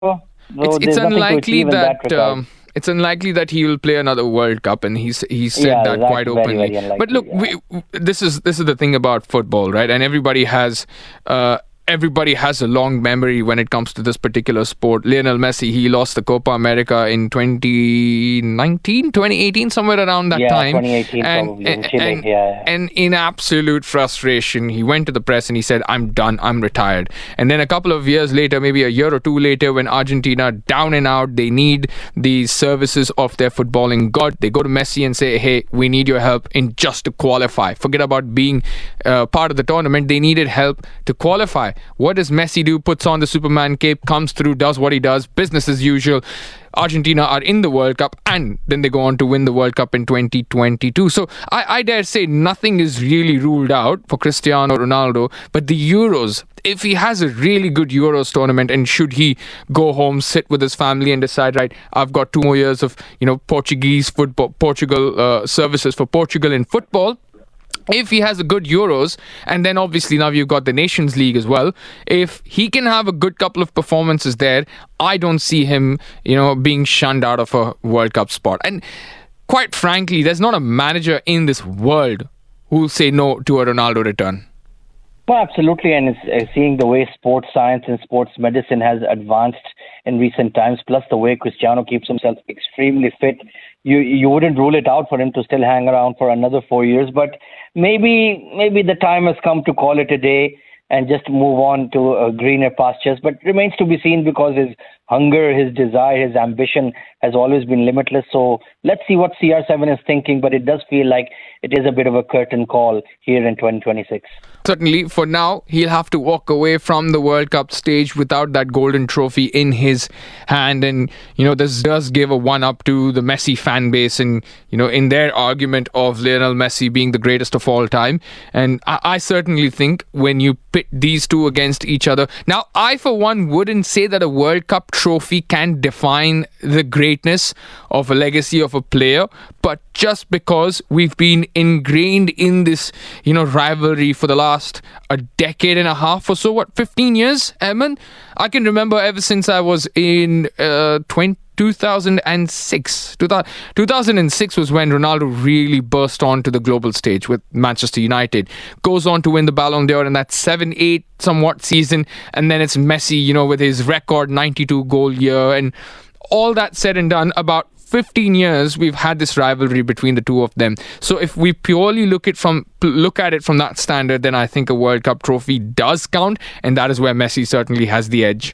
It's So it's there's nothing to unlikely achieve in that that regard. it's unlikely that he will play another World Cup, and he's said Yeah, that that's quite very, openly. very But unlikely. look, Yeah. this is the thing about football, right? And uh, everybody has a long memory when it comes to this particular sport. Lionel Messi, he lost the Copa America in 2019, 2018, somewhere around that Yeah, time, 2018 and probably in Chile. Yeah. and in absolute frustration, he went to the press and he said, "I'm done. I'm retired." And then a couple of years later, maybe a year or two later, when Argentina down and out, they need the services of their footballing god, they go to Messi and say, "Hey, we need your help in just to qualify. Forget about being part of the tournament. They needed help to qualify." What does Messi do? Puts on the Superman cape, comes through, does what he does, business as usual. Argentina are in the World Cup, and then they go on to win the World Cup in 2022. So I dare say nothing is really ruled out for Cristiano Ronaldo, but the Euros, if he has a really good Euros tournament, and should he go home, sit with his family and decide, right, I've got 2 more years of Portuguese football, Portugal services for Portugal in football. If he has a good Euros, and then obviously now you've got the Nations League as well, if he can have a good couple of performances there, I don't see him, being shunned out of a World Cup spot. And quite frankly, there's not a manager in this world who will say no to a Ronaldo return. Well, absolutely, and it's seeing the way sports science and sports medicine has advanced in recent times, plus the way Cristiano keeps himself extremely fit. You wouldn't rule it out for him to still hang around for another 4 years, but maybe the time has come to call it a day and just move on to greener pastures. But remains to be seen, because his hunger, his desire, his ambition has always been limitless. So let's see what CR7 is thinking, but it does feel like it is a bit of a curtain call here in 2026. Certainly, for now, he'll have to walk away from the World Cup stage without that golden trophy in his hand. And, this does give a one-up to the Messi fan base and, in their argument of Lionel Messi being the greatest of all time. And I certainly think when you pit these two against each other... Now, I, for one, wouldn't say that a World Cup trophy can define the greatness of a legacy of a player, but just because we've been ingrained in this, rivalry for the last a decade and a half or so, 15 years, Eamon? I can remember ever since I was in 2006. 2006 was when Ronaldo really burst onto the global stage with Manchester United. Goes on to win the Ballon d'Or in that 7-8 somewhat season. And then it's Messi, with his record 92 goal year. And all that said and done, about 15 years we've had this rivalry between the two of them. So if we purely look at it from that standard, then I think a World Cup trophy does count, and that is where Messi certainly has the edge.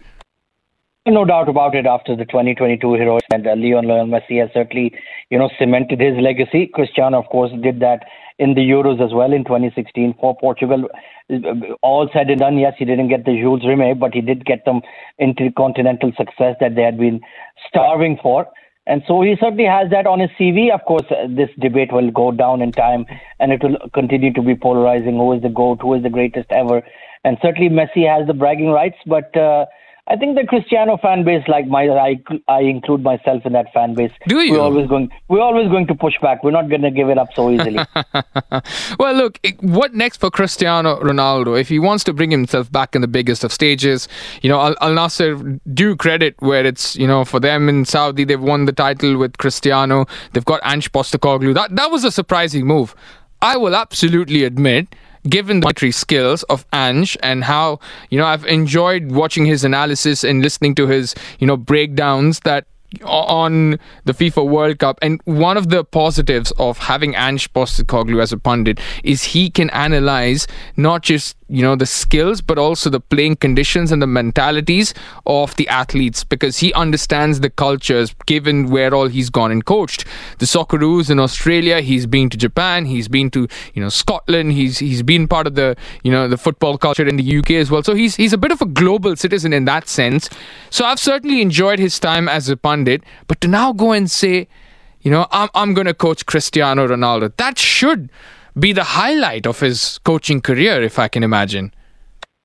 No doubt about it. After the 2022 heroics, and Lionel Messi has certainly, cemented his legacy. Cristiano, of course, did that in the Euros as well in 2016 for Portugal. All said and done, yes, he didn't get the Jules Rimet, but he did get them intercontinental success that they had been starving for. And so he certainly has that on his CV. Of course, this debate will go down in time, and it will continue to be polarizing. Who is the GOAT? Who is the greatest ever? And certainly Messi has the bragging rights, but I think the Cristiano fan base, like I include myself in that fan base. Do you? We're always going to push back. We're not going to give it up so easily. Well, look, what next for Cristiano Ronaldo? If he wants to bring himself back in the biggest of stages, Al Nassr, due credit where it's, for them in Saudi, they've won the title with Cristiano. They've got Ange Postecoglou. That was a surprising move. I will absolutely admit, given the commentary skills of Ange and how, I've enjoyed watching his analysis and listening to his, breakdowns that on the FIFA World Cup. And one of the positives of having Ange Postecoglou as a pundit is he can analyze not just the skills, but also the playing conditions and the mentalities of the athletes, because he understands the cultures given where all he's gone and coached. The Socceroos in Australia, he's been to Japan, he's been to Scotland, he's been part of the the football culture in the UK as well. So he's a bit of a global citizen in that sense. So I've certainly enjoyed his time as a pundit, but to now go and say, I'm going to coach Cristiano Ronaldo, that should be the highlight of his coaching career, if I can imagine.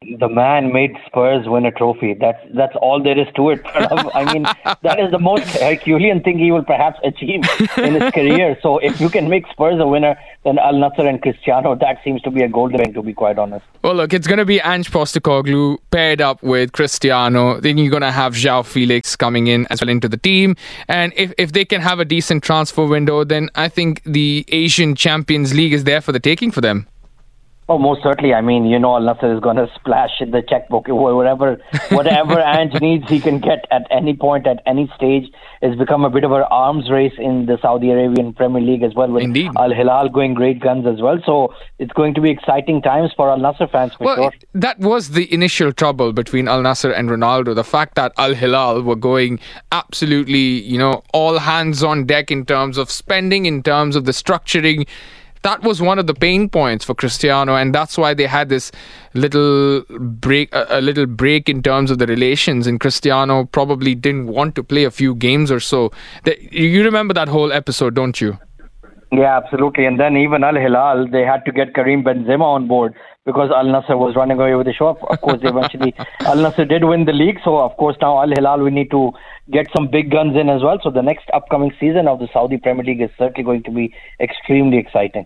The man made Spurs win a trophy. That's all there is to it. I mean, that is the most Herculean thing he will perhaps achieve in his career. So if you can make Spurs a winner, then Al Nassr and Cristiano, that seems to be a golden ring, to be quite honest. Well, look, it's going to be Ange Postecoglou paired up with Cristiano. Then you're going to have João Felix coming in as well into the team. And if they can have a decent transfer window, then I think the Asian Champions League is there for the taking for them. Oh, most certainly. I mean, Al Nassr is going to splash in the checkbook. Whatever Ange needs, he can get at any point, at any stage. It's become a bit of an arms race in the Saudi Arabian Premier League as well, with Indeed. Al Hilal going great guns as well. So it's going to be exciting times for Al Nassr fans for sure. That was the initial trouble between Al Nassr and Ronaldo. The fact that Al Hilal were going absolutely, all hands on deck in terms of spending, in terms of the structuring. That was one of the pain points for Cristiano, and that's why they had this little break, a little break in terms of the relations. And Cristiano probably didn't want to play a few games or so. You remember that whole episode, don't you? Yeah, absolutely. And then even Al Hilal, they had to get Karim Benzema on board because Al Nassr was running away with the show. Of course, eventually Al Nassr did win the league. So, of course, now Al Hilal, we need to get some big guns in as well. So the next upcoming season of the Saudi Premier League is certainly going to be extremely exciting.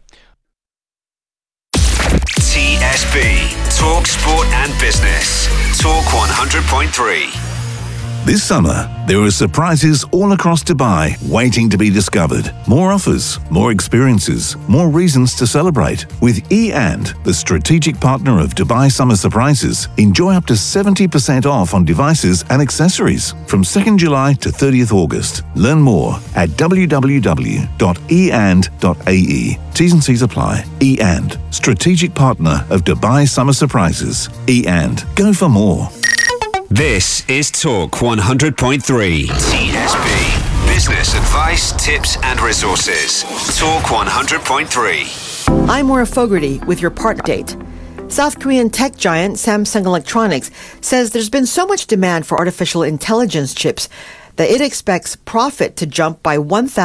TSB, Talk Sport and Business. Talk 100.3. This summer, there are surprises all across Dubai waiting to be discovered. More offers, more experiences, more reasons to celebrate. With E&, the strategic partner of Dubai Summer Surprises, enjoy up to 70% off on devices and accessories from 2nd July to 30th August. Learn more at www.eand.ae. T's and C's apply. E&, strategic partner of Dubai Summer Surprises. E&, go for more. This is Talk 100.3. TSB. Business advice, tips and resources. Talk 100.3. I'm Maura Fogarty with your part date. South Korean tech giant Samsung Electronics says there's been so much demand for artificial intelligence chips that it expects profit to jump by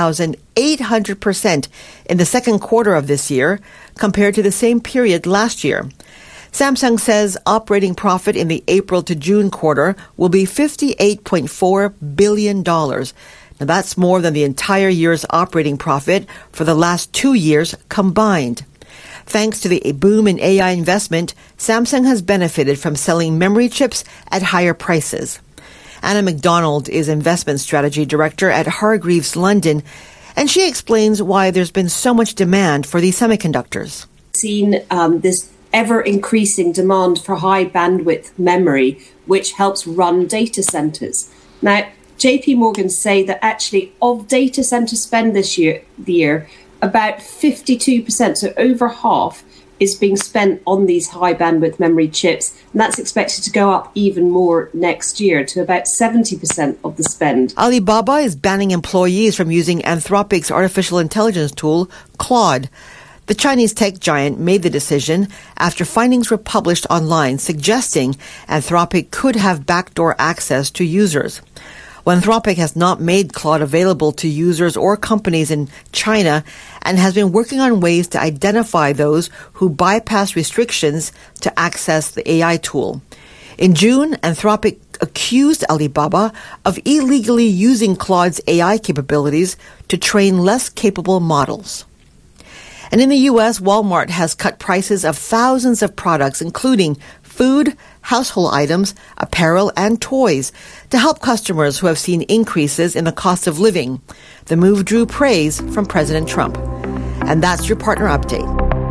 1,800% in the second quarter of this year compared to the same period last year. Samsung says operating profit in the April to June quarter will be $58.4 billion. Now that's more than the entire year's operating profit for the last 2 years combined. Thanks to the boom in AI investment, Samsung has benefited from selling memory chips at higher prices. Anna McDonald is Investment Strategy Director at Hargreaves London, and she explains why there's been so much demand for these semiconductors. Seen this ever-increasing demand for high bandwidth memory, which helps run data centers. Now, JP Morgan say that actually of data center spend this year, about 52%, so over half, is being spent on these high bandwidth memory chips. And that's expected to go up even more next year to about 70% of the spend. Alibaba is banning employees from using Anthropic's artificial intelligence tool, Claude. The Chinese tech giant made the decision after findings were published online suggesting Anthropic could have backdoor access to users. Well, Anthropic has not made Claude available to users or companies in China and has been working on ways to identify those who bypass restrictions to access the AI tool. In June, Anthropic accused Alibaba of illegally using Claude's AI capabilities to train less capable models. And in the U.S., Walmart has cut prices of thousands of products, including food, household items, apparel, and toys, to help customers who have seen increases in the cost of living. The move drew praise from President Trump. And that's your partner update.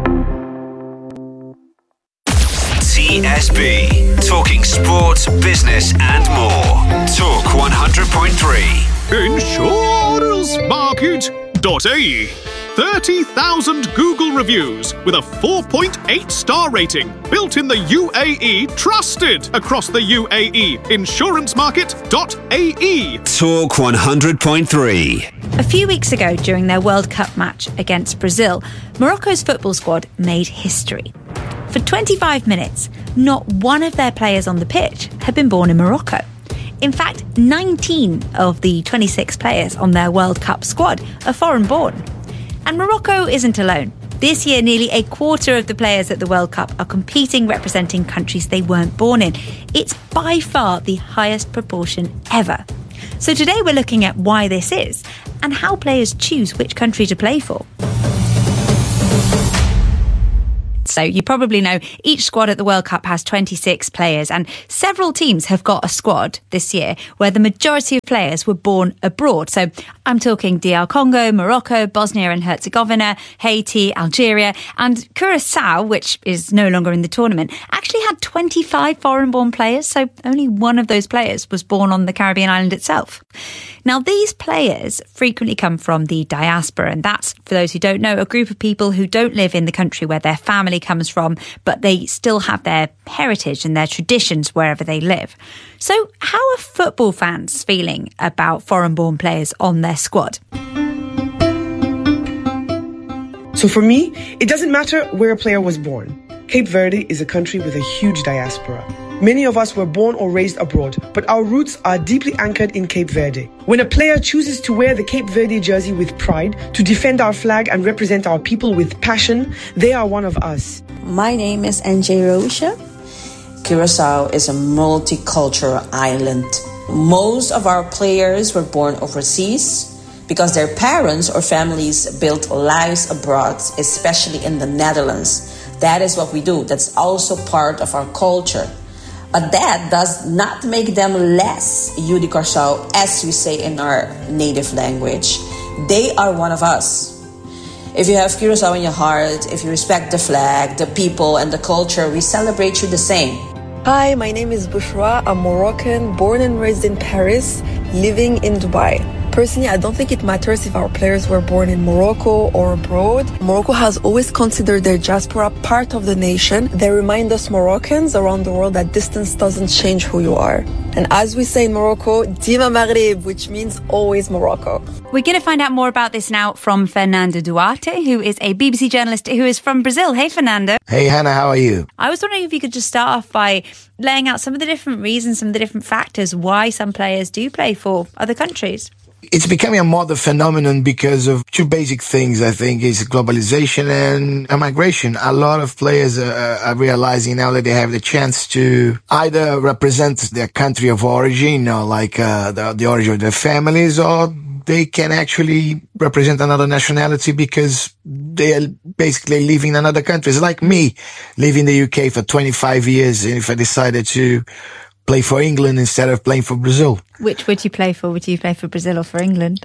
TSB. Talking sports, business, and more. Talk 100.3. Insurancemarket.ae. 30,000 Google reviews with a 4.8 star rating. Built in the UAE, trusted across the UAE. Insurancemarket.ae. Talk 100.3. A few weeks ago, during their World Cup match against Brazil, Morocco's football squad made history. For 25 minutes, not one of their players on the pitch had been born in Morocco. In fact, 19 of the 26 players on their World Cup squad are foreign-born. And Morocco isn't alone. This year, nearly a quarter of the players at the World Cup are competing representing countries they weren't born in. It's by far the highest proportion ever. So today we're looking at why this is and how players choose which country to play for. So you probably know each squad at the World Cup has 26 players, and several teams have got a squad this year where the majority of players were born abroad. So I'm talking DR Congo, Morocco, Bosnia and Herzegovina, Haiti, Algeria, and Curacao, which is no longer in the tournament, actually had 25 foreign-born players, so only one of those players was born on the Caribbean island itself. Now, these players frequently come from the diaspora, and that's, for those who don't know, a group of people who don't live in the country where their family comes from, but they still have their heritage and their traditions wherever they live. So how are football fans feeling about foreign-born players on their squad? So for me, it doesn't matter where a player was born. Cape Verde is a country with a huge diaspora. Many of us were born or raised abroad, but our roots are deeply anchored in Cape Verde. When a player chooses to wear the Cape Verde jersey with pride, to defend our flag and represent our people with passion, they are one of us. My name is NJ Rocha. Curacao is a multicultural island. Most of our players were born overseas because their parents or families built lives abroad, especially in the Netherlands. That is what we do. That's also part of our culture. But that does not make them less Yu de Curacao, as we say in our native language. They are one of us. If you have Curacao in your heart, if you respect the flag, the people, and the culture, we celebrate you the same. Hi, my name is Bushra. I'm Moroccan, born and raised in Paris, living in Dubai. Personally, I don't think it matters if our players were born in Morocco or abroad. Morocco has always considered their diaspora part of the nation. They remind us Moroccans around the world that distance doesn't change who you are. And as we say in Morocco, Dima Maghreb, which means always Morocco. We're going to find out more about this now from Fernando Duarte, who is a BBC journalist who is from Brazil. Hey, Fernando. Hey, Hannah, how are you? I was wondering if you could just start off by laying out some of the different reasons, some of the different factors why some players do play for other countries. It's becoming a modern phenomenon because of two basic things, I think, is globalization and migration. A lot of players are realizing now that they have the chance to either represent their country of origin, or like the origin of their families, or they can actually represent another nationality because they are basically living in another country. It's like me living in the UK for 25 years, and if I decided to play for England instead of playing for Brazil. Which would you play for? Would you play for Brazil or for England?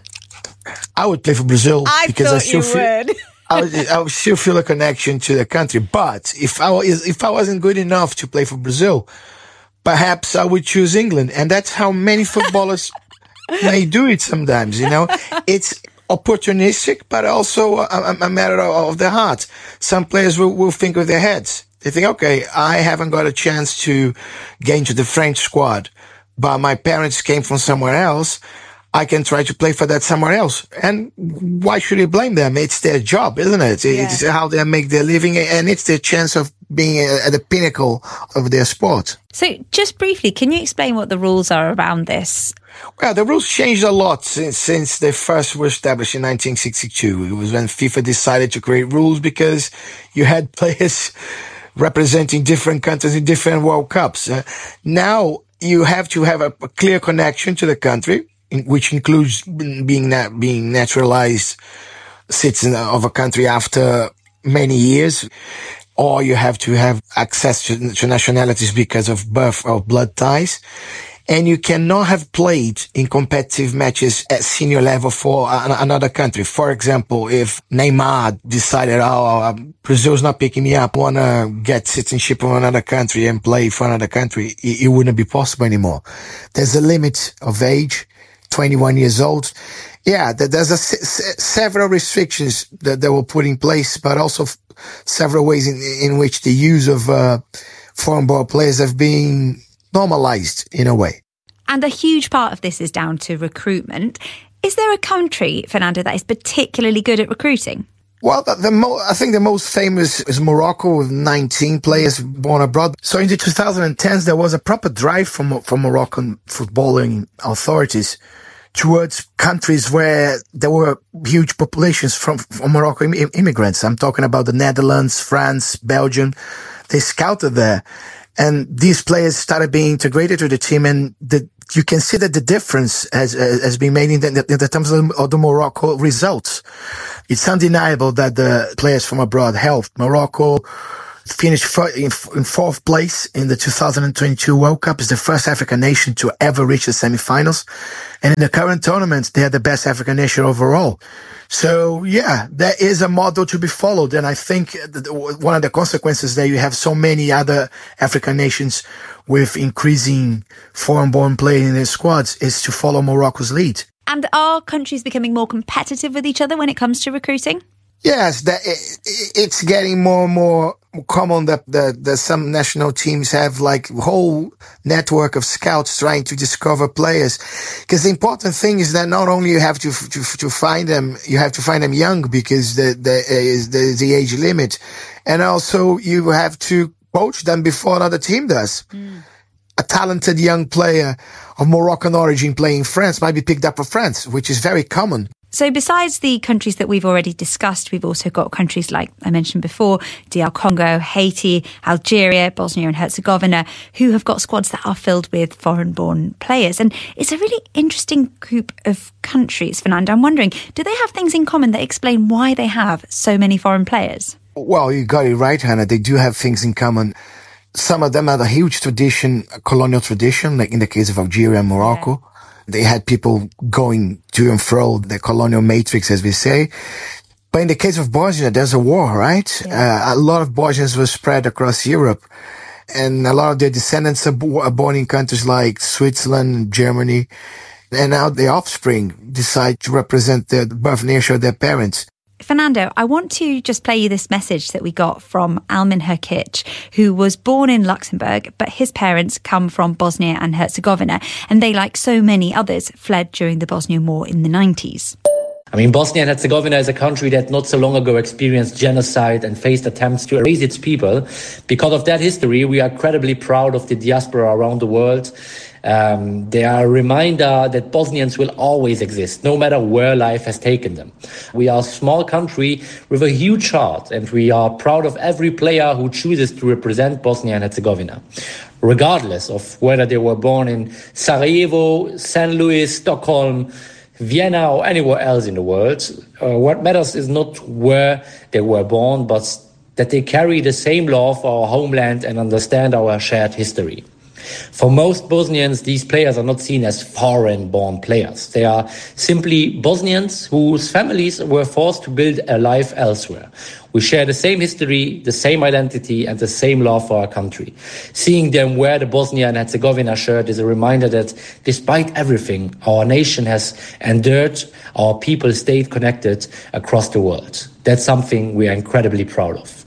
I would play for Brazil because I still would. I would still feel a connection to the country. But if I wasn't good enough to play for Brazil, perhaps I would choose England. And that's how many footballers may do it sometimes, you know. It's opportunistic, but also a matter of the heart. Some players will think with their heads. They think, okay, I haven't got a chance to get into the French squad, but my parents came from somewhere else. I can try to play for that somewhere else. And why should you blame them? It's their job, isn't it? Yeah. It's how they make their living, and it's their chance of being at the pinnacle of their sport. So just briefly, can you explain what the rules are around this? Well, the rules changed a lot since they first were established in 1962. It was when FIFA decided to create rules because you had players representing different countries in different World Cups. Now you have to have a clear connection to the country, which includes being naturalized citizen of a country after many years, or you have to have access to nationalities because of birth or blood ties. And you cannot have played in competitive matches at senior level for another country. For example, if Neymar decided, Brazil's not picking me up, I want to get citizenship of another country and play for another country, it wouldn't be possible anymore. There's a limit of age, 21 years old. Yeah, there's several restrictions that were put in place, but also several ways in which the use of foreign ball players have been normalized in a way. And a huge part of this is down to recruitment. Is there a country, Fernando, that is particularly good at recruiting? Well, I think the most famous is Morocco, with 19 players born abroad. So in the 2010s, there was a proper drive from Moroccan footballing authorities towards countries where there were huge populations from Moroccan immigrants. I'm talking about the Netherlands, France, Belgium. They scouted there. And these players started being integrated to the team, and you can see that the difference has been made in the terms of the Morocco results. It's undeniable that the players from abroad helped. Morocco finished in fourth place in the 2022 World Cup. It's the first African nation to ever reach the semifinals. And in the current tournament, they are the best African nation overall. So, yeah, there is a model to be followed. And I think one of the consequences that you have so many other African nations with increasing foreign-born players in their squads is to follow Morocco's lead. And are countries becoming more competitive with each other when it comes to recruiting? Yes, it's getting more and more common that some national teams have like a whole network of scouts trying to discover players. Because the important thing is that not only you have to find them, you have to find them young because the age limit, and also you have to poach them before another team does. A talented young player of Moroccan origin playing in France might be picked up for France, which is very common. So besides the countries that we've already discussed, we've also got countries like I mentioned before, DR Congo, Haiti, Algeria, Bosnia and Herzegovina, who have got squads that are filled with foreign-born players. And it's a really interesting group of countries, Fernando. I'm wondering, do they have things in common that explain why they have so many foreign players? Well, you got it right, Hannah. They do have things in common. Some of them have a huge tradition, a colonial tradition, like in the case of Algeria and Morocco. Yeah. They had people going to and fro the colonial matrix, as we say. But in the case of Bosnia, there's a war, right? Yeah. A lot of Bosnians were spread across Europe. And a lot of their descendants are born in countries like Switzerland, Germany. And now their offspring decide to represent the birth nation of their parents. Fernando, I want to just play you this message that we got from Almin Herkic, who was born in Luxembourg, but his parents come from Bosnia and Herzegovina, and they, like so many others, fled during the Bosnian War in the 90s. I mean, Bosnia and Herzegovina is a country that not so long ago experienced genocide and faced attempts to erase its people. Because of that history, we are incredibly proud of the diaspora around the world. They are a reminder that Bosnians will always exist, no matter where life has taken them. We are a small country with a huge heart, and we are proud of every player who chooses to represent Bosnia and Herzegovina, regardless of whether they were born in Sarajevo, St. Louis, Stockholm, Vienna, or anywhere else in the world. What matters is not where they were born, but that they carry the same love for our homeland and understand our shared history. For most Bosnians, these players are not seen as foreign-born players. They are simply Bosnians whose families were forced to build a life elsewhere. We share the same history, the same identity, and the same love for our country. Seeing them wear the Bosnia and Herzegovina shirt is a reminder that despite everything, our nation has endured, our people stayed connected across the world. That's something we are incredibly proud of.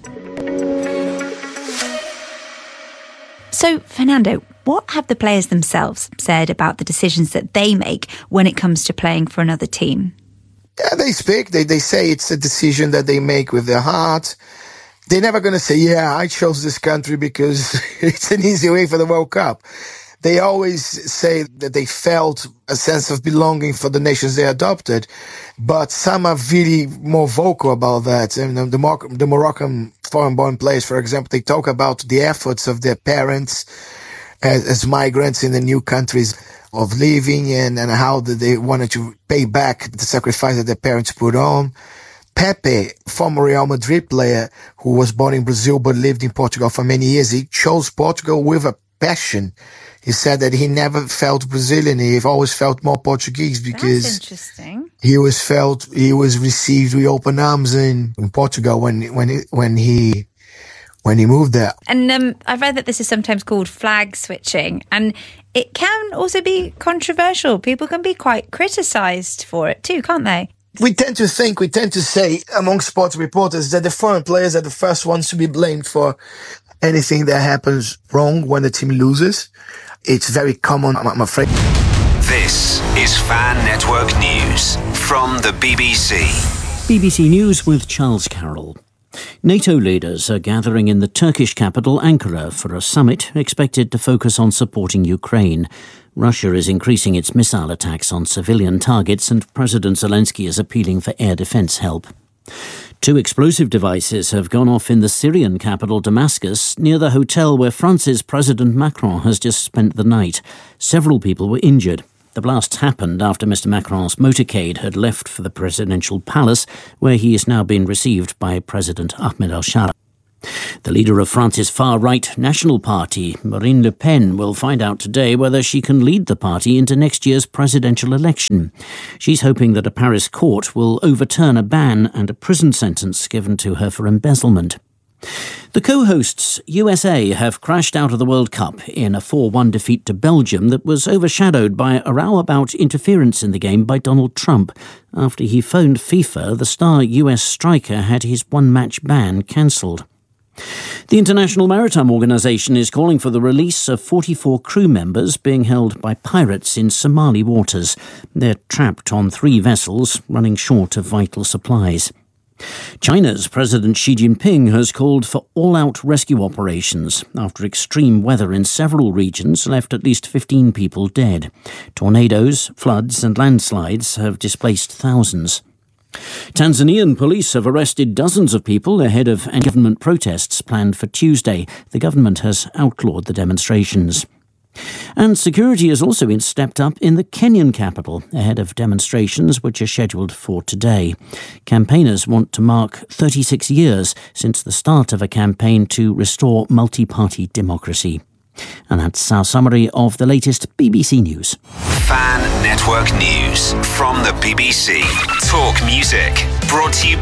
So, Fernando, what have the players themselves said about the decisions that they make when it comes to playing for another team? Yeah, they speak. They say it's a decision that they make with their heart. They're never going to say, yeah, I chose this country because it's an easy way for the World Cup. They always say that they felt a sense of belonging for the nations they adopted, but some are really more vocal about that. And the Moroccan foreign-born players, for example, they talk about the efforts of their parents as migrants in the new countries of living and how they wanted to pay back the sacrifice that their parents put on. Pepe, former Real Madrid player who was born in Brazil but lived in Portugal for many years, he chose Portugal with a passion. He said that he never felt Brazilian. He always felt more Portuguese because that's interesting. He was received with open arms in Portugal when he moved there. And I've read that this is sometimes called flag switching, and it can also be controversial. People can be quite criticised for it too, can't they? We tend to say among sports reporters that the foreign players are the first ones to be blamed for anything that happens wrong when the team loses. It's very common, I'm afraid. This is Fan Network News from the BBC. BBC News with Charles Carroll. NATO leaders are gathering in the Turkish capital Ankara for a summit expected to focus on supporting Ukraine. Russia is increasing its missile attacks on civilian targets, and President Zelensky is appealing for air defence help. 2 explosive devices have gone off in the Syrian capital Damascus, near the hotel where France's President Macron has just spent the night. Several people were injured. The blasts happened after Mr. Macron's motorcade had left for the presidential palace, where he is now being received by President Ahmed al-Shara. The leader of France's far-right National Party, Marine Le Pen, will find out today whether she can lead the party into next year's presidential election. She's hoping that a Paris court will overturn a ban and a prison sentence given to her for embezzlement. The co-hosts USA have crashed out of the World Cup in a 4-1 defeat to Belgium that was overshadowed by a row about interference in the game by Donald Trump after he phoned FIFA the star US striker had his one-match ban cancelled. The International Maritime Organization is calling for the release of 44 crew members being held by pirates in Somali waters. They're trapped on 3 vessels, running short of vital supplies. China's President Xi Jinping has called for all-out rescue operations after extreme weather in several regions left at least 15 people dead. Tornadoes, floods and landslides have displaced thousands. Tanzanian police have arrested dozens of people ahead of anti-government protests planned for Tuesday. The government has outlawed the demonstrations. And security has also been stepped up in the Kenyan capital ahead of demonstrations which are scheduled for today. Campaigners want to mark 36 years since the start of a campaign to restore multi-party democracy. And that's our summary of the latest BBC News. Fan Network News from the BBC. Talk Music. Brought to you